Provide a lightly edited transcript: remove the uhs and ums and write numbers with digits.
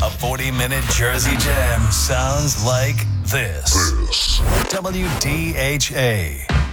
A 40-minute Jersey Jam sounds like this. WDHA.